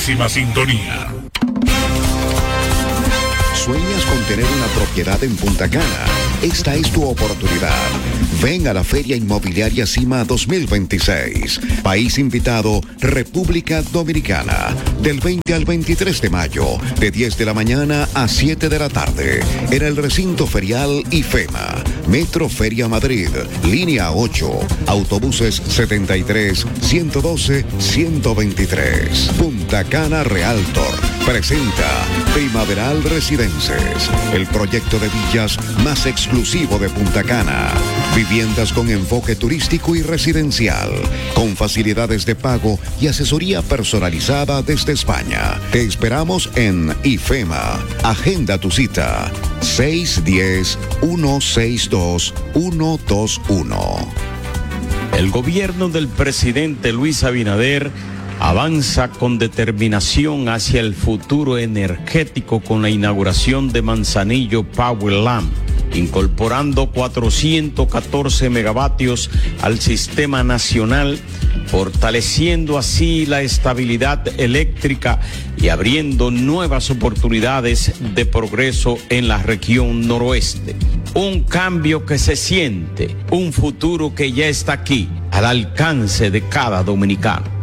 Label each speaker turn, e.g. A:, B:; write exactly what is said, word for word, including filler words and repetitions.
A: máxima sintonía.
B: ¿Sueñas con tener una propiedad en Punta Cana? Esta es tu oportunidad. Ven a la Feria Inmobiliaria Cima dos mil veintiséis. País invitado, República Dominicana. Del veinte al veintitrés de mayo, de diez de la mañana a siete de la tarde. En el recinto ferial IFEMA. Metro Feria Madrid, línea ocho. Autobuses setenta y tres, ciento doce, ciento veintitrés. Punta Cana Realtor presenta Primaveral Residences, el proyecto de villas más exclusivo de Punta Cana. Viviendas con enfoque turístico y residencial, con facilidades de pago y asesoría personalizada desde España. Te esperamos en IFEMA. Agenda tu cita. seis uno cero, uno seis dos, uno dos uno.
C: El gobierno del presidente Luis Abinader avanza con determinación hacia el futuro energético con la inauguración de Manzanillo Powerland, incorporando cuatrocientos catorce megavatios al sistema nacional, fortaleciendo así la estabilidad eléctrica y abriendo nuevas oportunidades de progreso en la región noroeste. Un cambio que se siente, un futuro que ya está aquí, al alcance de cada dominicano.